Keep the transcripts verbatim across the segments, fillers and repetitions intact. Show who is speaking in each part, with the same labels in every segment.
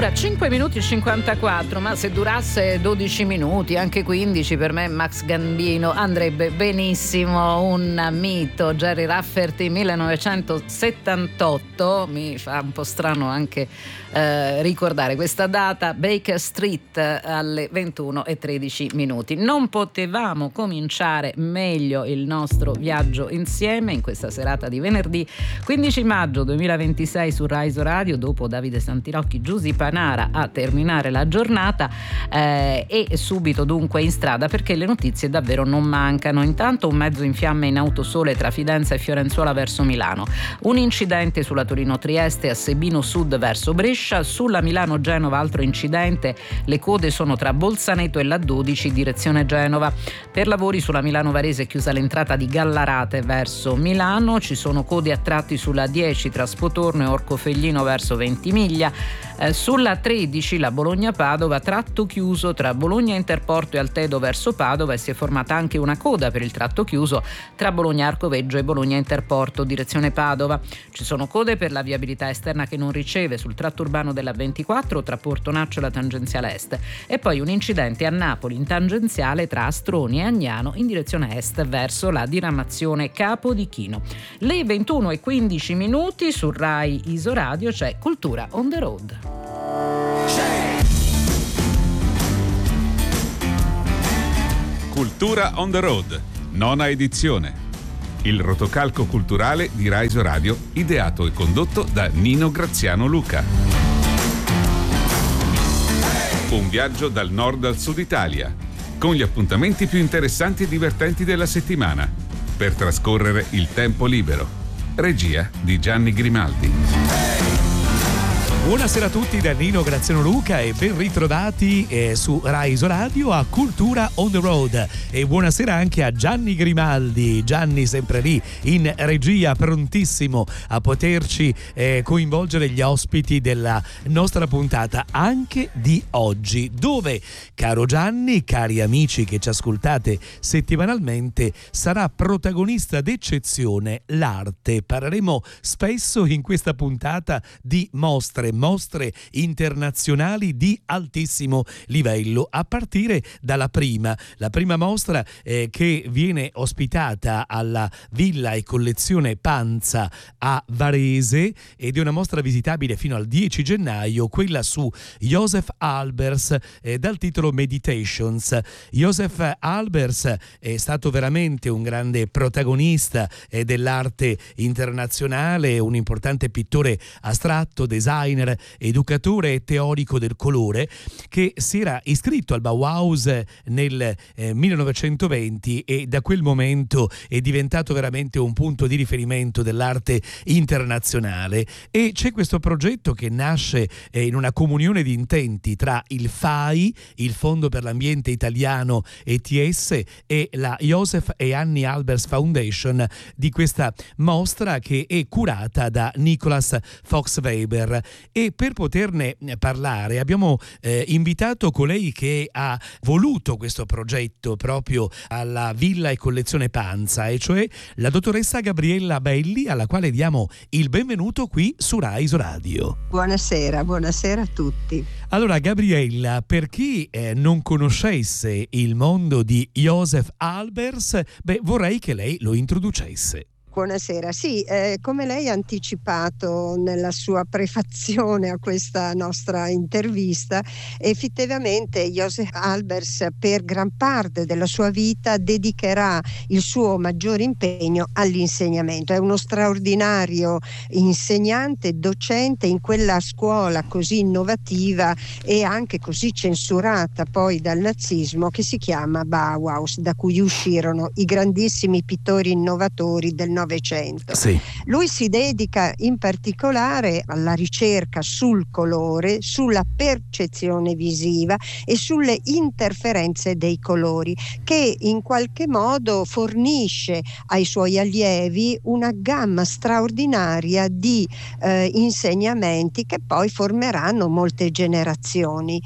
Speaker 1: dura cinque minuti e cinquantaquattro, ma se durasse dodici minuti, anche quindici, per me Max Gambino andrebbe benissimo. Un mito, Gerry Rafferty, millenovecentosettantotto, mi fa un po' strano anche eh, ricordare questa data. Baker Street alle ventuno e tredici minuti. Non potevamo cominciare meglio il nostro viaggio insieme in questa serata di venerdì quindici maggio duemilaventisei su Rai Radio, dopo Davide Santirocchi, Giusy Panara a terminare la giornata eh, e subito dunque in strada, perché le notizie davvero non mancano. Intanto un mezzo in fiamme in autosole tra Fidenza e Fiorenzuola verso Milano, un incidente sulla Torino-Trieste a Sebino Sud verso Brescia, sulla Milano-Genova altro incidente, le code sono tra Bolzaneto e la dodici direzione Genova. Per lavori sulla Milano-Varese è chiusa l'entrata di Gallarate verso Milano, ci sono code a tratti sulla dieci tra Spotorno e Orcofelglino verso Ventimiglia. Eh, sulla tredici la Bologna-Padova, tratto chiuso tra Bologna Interporto e Altedo verso Padova, e si è formata anche una coda per il tratto chiuso tra Bologna Arcoveggio e Bologna Interporto direzione Padova. Ci sono code per la viabilità esterna che non riceve sul tratto urbano della ventiquattro tra Portonaccio e la tangenziale est, e poi un incidente a Napoli in tangenziale tra Astroni e Agnano in direzione est verso la diramazione Capodichino. Le ventuno e quindici minuti su Rai Isoradio c'è Cultura on the Road.
Speaker 2: Cultura on the Road, nona edizione. Il rotocalco culturale di Rai Radio, ideato e condotto da Nino Graziano Luca. Un viaggio dal nord al sud Italia, con gli appuntamenti più interessanti e divertenti della settimana, per trascorrere il tempo libero. Regia di Gianni Grimaldi.
Speaker 3: Buonasera a tutti da Nino Graziano Luca e ben ritrovati eh, su Rai Radio a Cultura on the Road, e buonasera anche a Gianni Grimaldi. Gianni sempre lì in regia, prontissimo a poterci eh, coinvolgere gli ospiti della nostra puntata anche di oggi, dove, caro Gianni, cari amici che ci ascoltate settimanalmente, sarà protagonista d'eccezione l'arte. Parleremo spesso in questa puntata di mostre mostre internazionali di altissimo livello, a partire dalla prima, la prima mostra eh, che viene ospitata alla Villa e Collezione Panza a Varese, ed è una mostra visitabile fino al dieci gennaio, quella su Joseph Albers eh, dal titolo Meditations. Joseph Albers è stato veramente un grande protagonista eh, dell'arte internazionale, un importante pittore astratto, designer, educatore e teorico del colore, che si era iscritto al Bauhaus nel eh, millenovecentoventi, e da quel momento è diventato veramente un punto di riferimento dell'arte internazionale. E c'è questo progetto che nasce eh, in una comunione di intenti tra il F A I, il Fondo per l'Ambiente Italiano E T S, e la Joseph e Annie Albers Foundation, di questa mostra che è curata da Nicholas Fox-Weber. E per poterne parlare abbiamo eh, invitato colei che ha voluto questo progetto proprio alla Villa e Collezione Panza, e cioè la dottoressa Gabriella Belli, alla quale diamo il benvenuto qui su Rai Radio.
Speaker 4: Buonasera, buonasera a tutti.
Speaker 3: Allora Gabriella, per chi eh, non conoscesse il mondo di Joseph Albers, beh, vorrei che lei lo introducesse.
Speaker 4: Buonasera, sì, eh, come lei ha anticipato nella sua prefazione a questa nostra intervista, effettivamente Joseph Albers per gran parte della sua vita dedicherà il suo maggiore impegno all'insegnamento. È uno straordinario insegnante, docente in quella scuola così innovativa e anche così censurata poi dal nazismo, che si chiama Bauhaus, da cui uscirono i grandissimi pittori innovatori del Novecento.
Speaker 3: Sì.
Speaker 4: Lui si dedica in particolare alla ricerca sul colore, sulla percezione visiva e sulle interferenze dei colori, che in qualche modo fornisce ai suoi allievi una gamma straordinaria di eh, insegnamenti che poi formeranno molte generazioni.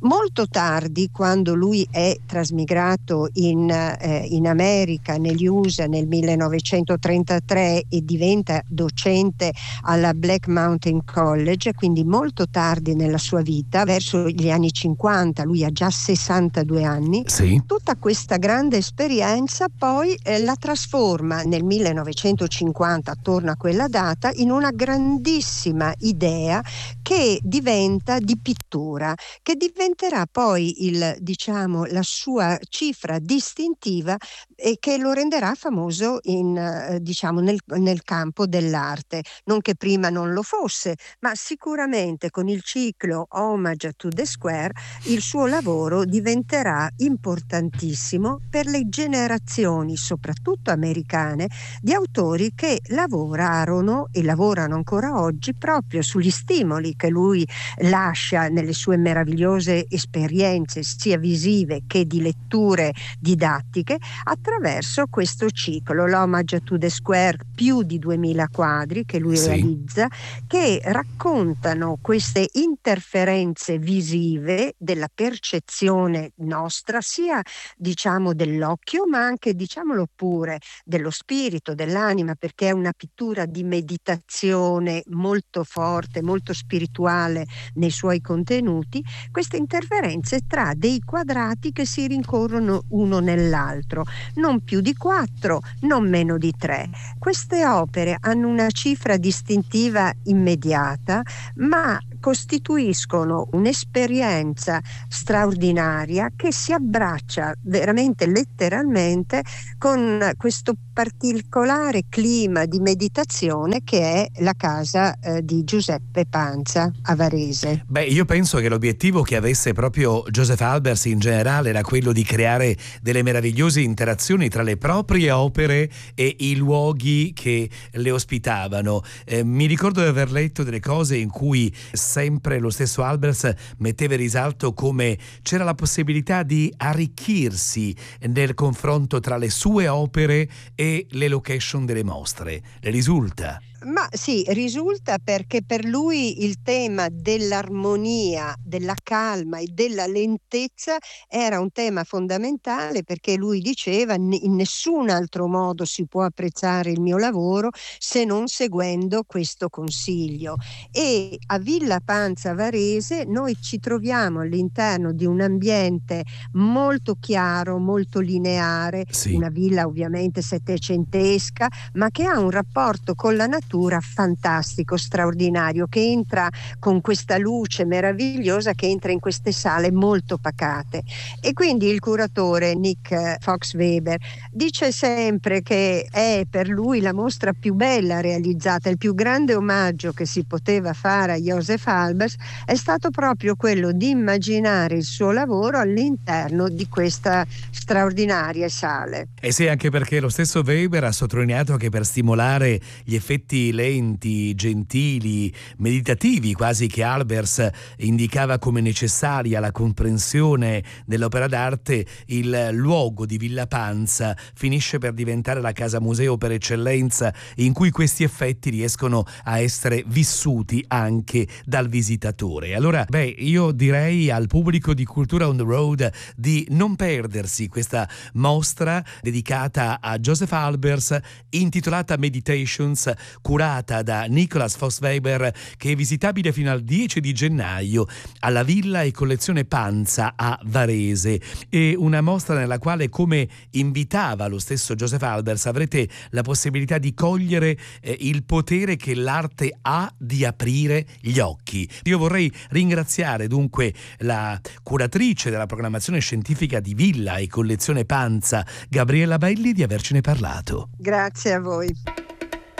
Speaker 4: Molto tardi, quando lui è trasmigrato in, eh, in America, negli U S A nel millenovecentotrentatré e diventa docente alla Black Mountain College, quindi molto tardi nella sua vita, verso gli anni cinquanta, lui ha già sessantadue anni,
Speaker 3: sì.
Speaker 4: Tutta questa grande esperienza poi eh, la trasforma nel millenovecentocinquanta, attorno a quella data, in una grandissima idea che diventa di pittura, che diventerà poi il, diciamo, la sua cifra distintiva e che lo renderà famoso in, eh, diciamo, nel, nel campo dell'arte. Non che prima non lo fosse, ma sicuramente con il ciclo Homage to the Square il suo lavoro diventerà importantissimo per le generazioni, soprattutto americane, di autori che lavorarono e lavorano ancora oggi proprio sugli stimoli che lui lascia nelle sue meravigliose esperienze sia visive che di letture didattiche attraverso questo ciclo, l'Homage to the Square, più di duemila quadri che lui
Speaker 3: sì.
Speaker 4: realizza, che raccontano queste interferenze visive della percezione nostra, sia diciamo dell'occhio, ma anche, diciamolo pure, dello spirito, dell'anima, perché è una pittura di meditazione molto forte, molto spirituale nei suoi contenuti, queste interferenze tra dei quadrati che si rincorrono uno nell'altro, non più di quattro, non meno di tre. Queste opere hanno una cifra distintiva immediata, ma costituiscono un'esperienza straordinaria che si abbraccia veramente letteralmente con questo particolare clima di meditazione che è la casa eh, di Giuseppe Pansa a Varese.
Speaker 3: Beh, io penso che l'obiettivo che avesse proprio Joseph Albers in generale era quello di creare delle meravigliose interazioni tra le proprie opere e i luoghi che le ospitavano. Eh, mi ricordo di aver letto delle cose in cui sempre lo stesso Albers metteva in risalto come c'era la possibilità di arricchirsi nel confronto tra le sue opere e le location delle mostre. Le risulta?
Speaker 4: Ma sì, risulta, perché per lui il tema dell'armonia, della calma e della lentezza era un tema fondamentale, perché lui diceva in nessun altro modo si può apprezzare il mio lavoro se non seguendo questo consiglio. E a Villa Pansa Varese noi ci troviamo all'interno di un ambiente molto chiaro, molto lineare,
Speaker 3: sì.
Speaker 4: Una villa ovviamente settecentesca, ma che ha un rapporto con la natura fantastico, straordinario, che entra con questa luce meravigliosa, che entra in queste sale molto pacate. E quindi il curatore Nick Fox Weber dice sempre che è per lui la mostra più bella realizzata, il più grande omaggio che si poteva fare a Joseph Albers è stato proprio quello di immaginare il suo lavoro all'interno di questa straordinaria sale.
Speaker 3: E sì, anche perché lo stesso Weber ha sottolineato che per stimolare gli effetti lenti, gentili, meditativi quasi, che Albers indicava come necessari alla comprensione dell'opera d'arte, il luogo di Villa Pansa finisce per diventare la casa museo per eccellenza, in cui questi effetti riescono a essere vissuti anche dal visitatore. Allora, beh, io direi al pubblico di Cultura on the Road di non perdersi questa mostra dedicata a Joseph Albers, intitolata Meditations, curata da Nicholas Fox Weber, che è visitabile fino al dieci di gennaio alla Villa e Collezione Pansa a Varese. È una mostra nella quale, come invitava lo stesso Joseph Albers, avrete la possibilità di cogliere eh, il potere che l'arte ha di aprire gli occhi. Io vorrei ringraziare dunque la curatrice della programmazione scientifica di Villa e Collezione Pansa, Gabriella Belli, di avercene parlato.
Speaker 4: Grazie a voi.